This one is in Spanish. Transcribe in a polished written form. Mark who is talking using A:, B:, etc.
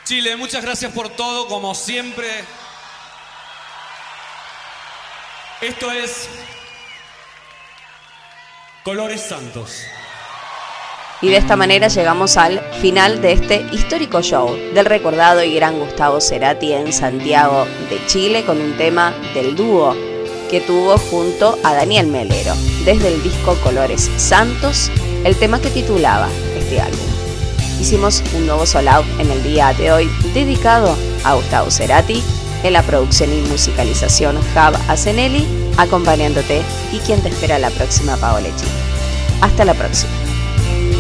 A: Chile, muchas gracias por todo, como siempre. Esto es Colores Santos.
B: Y de esta manera llegamos al final de este histórico show del recordado y gran Gustavo Cerati en Santiago de Chile, con un tema del dúo que tuvo junto a Daniel Melero, desde el disco Colores Santos, el tema que titulaba este álbum. Hicimos un nuevo sold out en el día de hoy dedicado a Gustavo Cerati, en la producción y musicalización Jab Asenelli, acompañándote, y quien te espera la próxima, Paola Chile. Hasta la próxima.